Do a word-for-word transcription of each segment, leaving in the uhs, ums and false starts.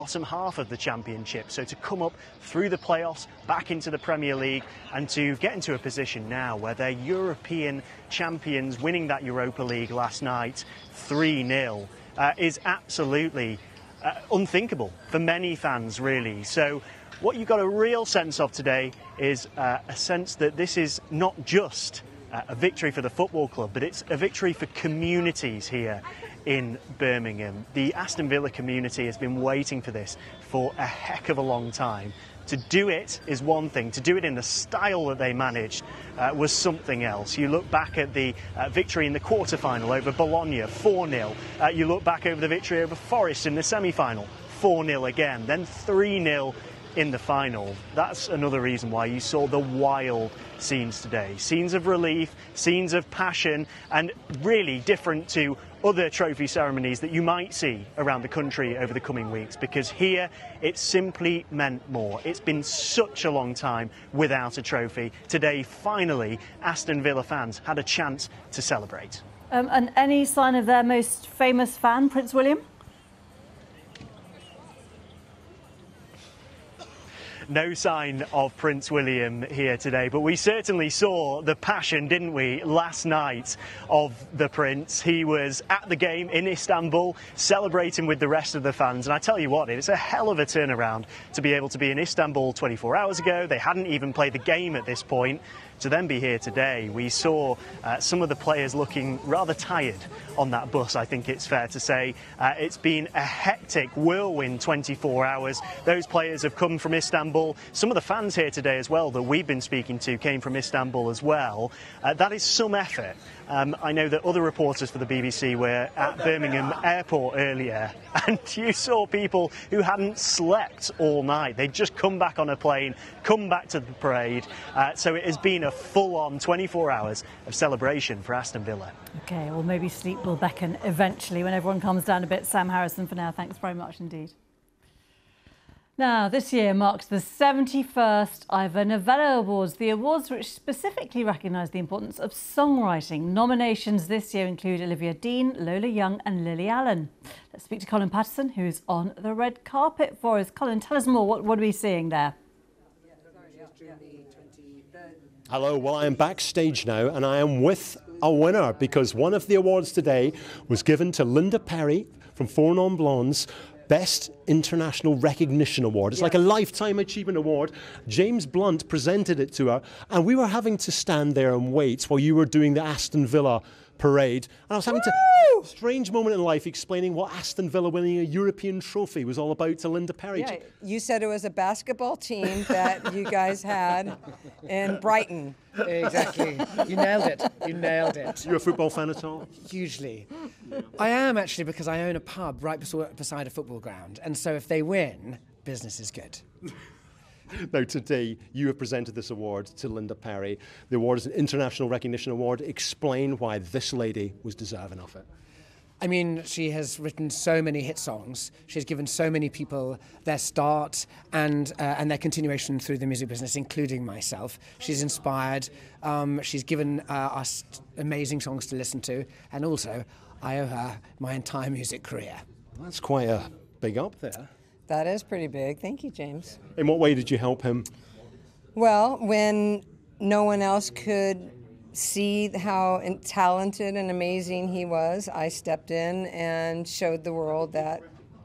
bottom half of the Championship, so to come up through the playoffs back into the Premier League and to get into a position now where they're European champions, winning that Europa League last night three nil uh, is absolutely uh, unthinkable for many fans, really. So what you got a real sense of today is uh, a sense that this is not just uh, a victory for the football club, but it's a victory for communities here in Birmingham. The Aston Villa community has been waiting for this for a heck of a long time. To do it is one thing, to do it in the style that they managed uh, was something else. You look back at the uh, victory in the quarter-final over Bologna, four nil. Uh, you look back over the victory over Forest in the semi-final, four nil again, then three nil in the final. That's another reason why you saw the wild scenes today. Scenes of relief, scenes of passion, and really different to other trophy ceremonies that you might see around the country over the coming weeks, because here it simply meant more. It's been such a long time without a trophy. Today, finally, Aston Villa fans had a chance to celebrate. Um, and any sign of their most famous fan, Prince William? No sign of Prince William here today, but we certainly saw the passion, didn't we, last night of the Prince. He was at the game in Istanbul, celebrating with the rest of the fans. And I tell you what, it's a hell of a turnaround to be able to be in Istanbul twenty-four hours ago. They hadn't even played the game at this point. To then be here today, we saw uh, some of the players looking rather tired on that bus, I think it's fair to say. Uh, it's been a hectic whirlwind twenty-four hours. Those players have come from Istanbul. Some of the fans here today as well that we've been speaking to came from Istanbul as well. Uh, that is some effort. Um, I know that other reporters for the B B C were at Birmingham Airport earlier, and you saw people who hadn't slept all night. They'd just come back on a plane, come back to the parade. Uh, so it has been a full-on twenty-four hours of celebration for Aston Villa. OK, well, maybe sleep will beckon eventually when everyone calms down a bit. Sam Harrison for now. Thanks very much indeed. Now, this year marks the seventy-first Ivor Novello Awards, the awards which specifically recognise the importance of songwriting. Nominations this year include Olivia Dean, Lola Young and Lily Allen. Let's speak to Colin Patterson, who's on the red carpet for us. Colin, tell us more. What, what are we seeing there? Hello, well, I am backstage now and I am with a winner, because one of the awards today was given to Linda Perry from Four Non Blondes, Best International Recognition Award. It's yeah. like a Lifetime Achievement Award. James Blunt presented it to her, and we were having to stand there and wait while you were doing the Aston Villa parade. And I was having Woo! to, strange moment in life, explaining what Aston Villa winning a European trophy was all about to Linda Perry. Yeah, you said it was a basketball team that you guys had in Brighton. Exactly. You nailed it. You nailed it. You're a football fan at all? Hugely. I am, actually, because I own a pub right beside a football ground. And so if they win, business is good. Now, today, you have presented this award to Linda Perry. The award is an International Recognition Award. Explain why this lady was deserving of it. I mean, she has written so many hit songs. She's given so many people their start and uh, and their continuation through the music business, including myself. She's inspired. Um, she's given uh, us amazing songs to listen to. And also, I owe her my entire music career. That's quite a big up there. That is pretty big. Thank you, James. In what way did you help him? Well, when no one else could see how talented and amazing he was, I stepped in and showed the world that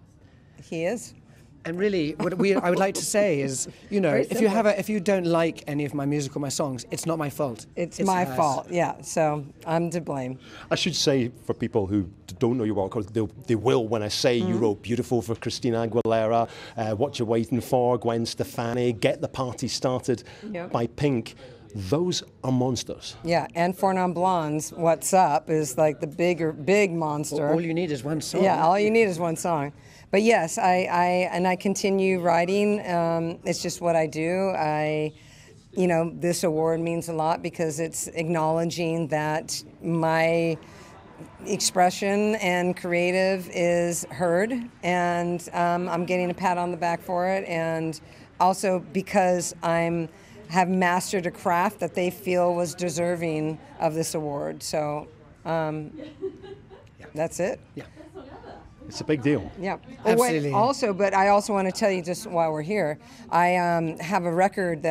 he is. And really, what we, I would like to say is, you know, if you have a, if you don't like any of my music or my songs, it's not my fault. It's, it's my hers. fault, yeah. So I'm to blame. I should say, for people who don't know your work, they, they will when I say mm-hmm. you wrote Beautiful for Christina Aguilera, uh, What You Waiting For, Gwen Stefani, Get the Party Started yep. by Pink. Those are monsters. Yeah, and Four Non Blondes, What's Up, is like the bigger, big monster. All you need is one song. Yeah, all you need is one song. But yes, I, I and I continue writing. Um, it's just what I do. I, you know, this award means a lot because it's acknowledging that my expression and creative is heard, and um, I'm getting a pat on the back for it, and also because I'm have mastered a craft that they feel was deserving of this award. So um, yeah. that's it. Yeah. It's a big deal. Yeah. Well, wait, Absolutely. also, but I also want to tell you just while we're here, I um, have a record that